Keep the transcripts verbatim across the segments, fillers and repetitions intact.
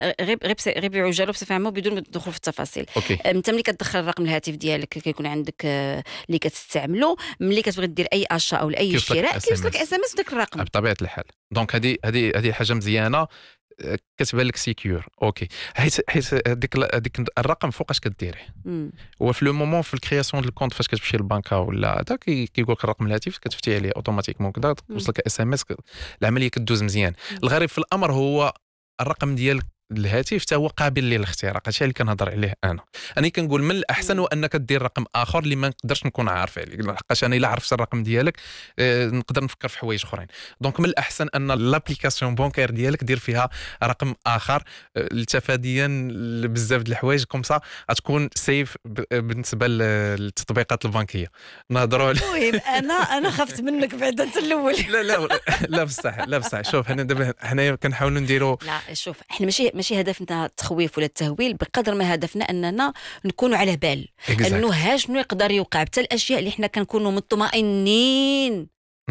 غير غير غير بعجاله بصفه عامه بدون ما تدخل في التفاصيل. اوكي انت ملي كتدخل الرقم الهاتف ديالك كيكون عندك اللي كتستعملو، ملي كتبغي دير اي اشا او اي شراء كيوصلك اس ام اس بداك الرقم بطبيعه الحال. دونك هذه هذه هذه حاجه مزيانه كتبان لك سيكيور. اوكي حيت حيت هذيك هذيك الرقم فوقاش كديريه هو في لو مومون في الكرياسيون ديال الكونت فاش كتمشي للبنكه ولا هذا كيقول لك الرقم الهاتف كتفتي عليه اوتوماتيكمون كذا توصلك اس ام اس، العمليه كدوز مزيان. الغريب في الامر هو الرقم ديال الهاتف حتى هو قابل للاختراق، هادشي اللي كنهضر عليه انا. انا كنقول من الاحسن هو انك دير رقم اخر اللي ما نقدرش نكون عارف عليه، لحقاش انا الا عرفت الرقم ديالك آه نقدر نفكر في حوايج اخرين. دونك من الاحسن ان لابليكاسيون بونكير ديالك دير فيها رقم اخر آه لتفاديا بزاف د الحوايج كومسا غتكون سيف بالنسبه للتطبيقات البنكيه. نهضروا على المهم انا انا خفت منك بعدا انت الاول. لا لا لا بصح لا بصح شوف حنا دابا حنايا كنحاولوا نديروا. لا شوف احنا ماشي ماشي هدفنا التخويف ولا التهويل، بقدر ما هدفنا اننا نكونوا على بال انه ها شنو يقدر يوقع، حتى الاشياء اللي حنا كنكونوا مطمئنين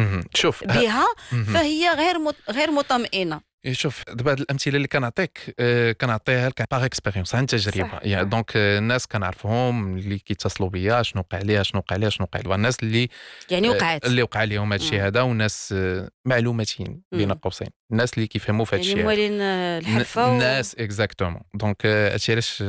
شوف بها فهي غير مت... غير مطمئنه. شوف دابا هاد الامثله اللي كنعطيك آه كنعطيها لك باغ اكسبيريونس عن تجربه يعني. دونك آه الناس كنعرفهم اللي كيتصلوا بيا شنو وقع ليها شنو وقع ليها شنو وقع لها، الناس اللي يعني وقعت آه اللي وقع لهم هذا الشيء هذا، وناس آه معلوماتيين بين قوسين، الناس اللي كيفهموا في هذا الشيء يعني موالين الحرفه الناس و... اكزاكتومون. دونك هادشي علاش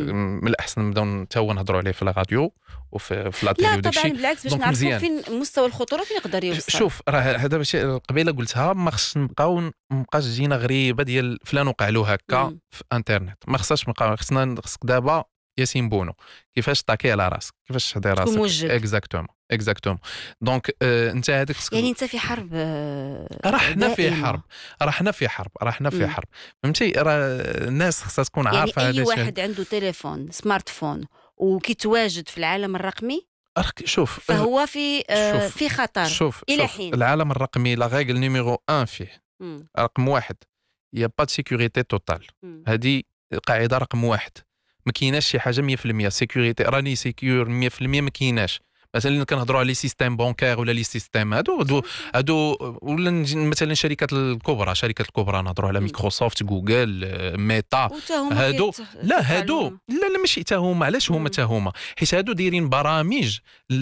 من الاحسن نبداو حتى هو نهضروا عليه في الراديو وفي في لا تيلي لا طبعا بالعكس باش نعرفوا فين مستوى الخطوره فين يقدر يوصل. شوف راه هذا الشيء قبيله قلتها، ما خصش نبقاو مابقاش تجينا غريبه ديال فلان وقع له هكا في انترنت، ما خصناش نبقى خصنا خصك دابا ياسين بونو كيفاش طاكي على راسك كيفاش تهدي راسك اكزاكتومون اكزاكتومون. دونك آه انت هذاك يعني انت في حرب آه راه حنا في حرب راه حنا في حرب راه حنا في حرب فهمتي. راه الناس خصها تكون عارفه يعني هذا الشيء. اي واحد عنده تليفون سمارت فون وكيتواجد في العالم الرقمي شوف فهو في آه شوف في خطر. شوف, الى شوف حين العالم الرقمي لا ريغل نيميرو واحد فيه مم. رقم واحد يا با سيكوريتي توتال. هذه قاعده رقم واحد، ما كايناش شي حاجه مية في المية سيكوريتي راني سيكور مية في المية، ما كايناش. مثلا كنهضروا على لي سيستيم بونكير ولا لي سيستيم هادو هادو هادو ولا مثلا الشركات الكبرى شركات الكبرى نهضروا على مايكروسوفت جوجل ميتا هادو لا هادو لا لا ماشي حتى هما. علاش هما حتى هما؟ حيت هادو دايرين برامج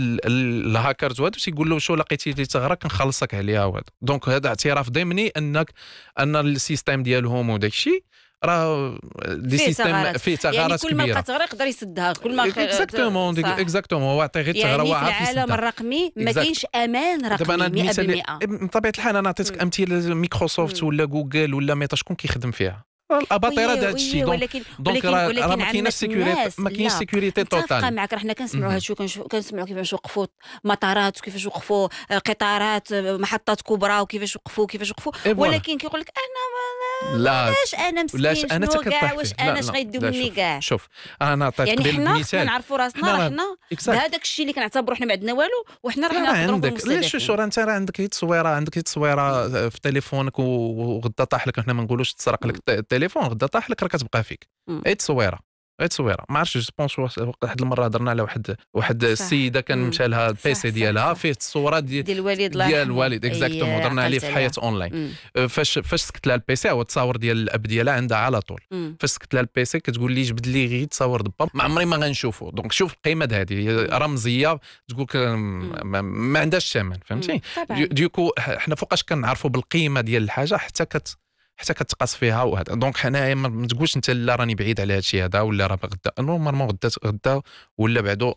الهاكرز وهادو تيقول له شو لقيتي لي ثغره كنخلصك عليها وهذا. دونك هذا اعتراف ضمني انك ان السيستيم ديالهم وداك الشيء راه دي سيستيم فيه ثغرات يعني كبيره. كل ما لقات ثغره يقدر يسدها كل ما اكزاكتومون اكزاكتومون هو عطي غير ثغره يعني واحده في العالم الرقمي ما كاينش امان رقمي مية بالمية. بطبيعه الحال انا عطيتك امثله ميكروسوفت ولا جوجل ولا ميتا شكون كيخدم فيها الاباطره ديال هذا الشيء. ولكن دونك راه ما كايناش سيكوريتي ما كاينش سيكوريتي توتال. معك راه حنا كنسمعوا هذا الشيء كنسمعوا كيفاش وقفوا مطارات وكيفاش وقفوا قطارات محطات كبرى وكيفاش وقفوا كيفاش وقفوا ولكن كيقول لك انا لا واش انا مسكين انا كاع واش انا اش غيديروا مني كاع. شوف انا نعطيك يعني قبل حنا مثال نعرفوا راسنا راه حنا بهذاك الشيء اللي كنعتبروا حنا ما عندنا والو وحنا راه عندك ليش شو راه انت راه عندك هي تصويره عندك هي تصويره في تليفونك وغدا طاح لك. حنا ما نقولوش تسرق لك التليفون غدا طاح لك راه كتبقى فيك اي تصويره غير تصويره. ما عرفتش جو بونس واحد المره هضرنا على واحد واحد السيده كان مشى لها البيسي ديالها فيه الصوره ديال ديال الوالد ديال الوالد اكزاكتومون هضرنا عليه في حياه اونلاين. فاش فاش سكت لها البيسي هو التصاور ديال الاب ديالها عندها على طول. فاش سكت لها البيسي كتقول لي جبد لي غير تصاور دبا ما عمري ما غنشوفو. دونك شوف القيمه هذه رمزيه تقول ما, ما عندهاش ثمن فهمتي. ديكو حنا فوقاش كنعرفوا بالقيمه ديال الحاجه حتى كت حتى كتقاس فيها وهذا. دونك حنايا ما تقولش انت لا راني بعيد على هذا الشيء هذا ولا راه غدا نورمالمون غدا غدا ولا بعدو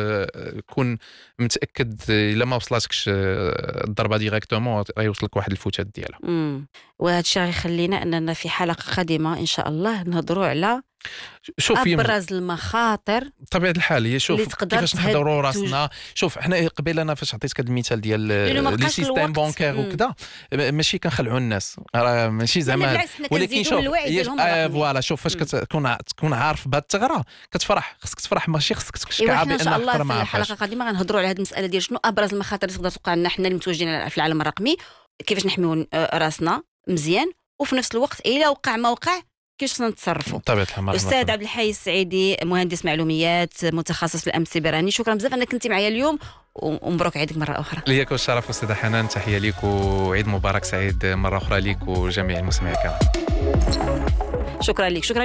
آه كون متاكد الا ما وصلاتكش الضربه ديريكتومون غيوصلك واحد الفتات ديالها. وهذا الشيء غيخلينا اننا في حلقه قادمه ان شاء الله نهضروا على شوف ابرز المخاطر بطبيعه الحال. هي شوف كيفاش نحضروا راسنا. شوف حنا قبيله انا فاش عطيتك هذا المثال ديال لي سيستيم بونكير وكذا ماشي كنخلعوا الناس راه ماشي زعما ولكن شوف فوالا شوف فاش كتكون تكون عارف بهذه الثغره كتفرح خصك تفرح ماشي خصك تكشكع بان الاخر ما عرفش. في الحلقه القادمه غنهضروا على هذه المساله ديال شنو ابرز المخاطر اللي تقدر توقع لنا حنا اللي متواجدين في العالم الرقمي، كيفاش نحميو راسنا مزيان وفي نفس الوقت الا وقع ما وقع كيفاش خصنا نتصرفوا. استاذ عبد الحي السعيدي مهندس معلومات متخصص في الامن السيبراني، شكرا بزاف انك كنتي معايا اليوم ومبروك عيدك مره اخرى. ليك الشرف استاذه حنان، تحيه ليك وعيد مبارك سعيد مره اخرى ليك وجميع المستمعين الكرام. شكرا لك. شكرا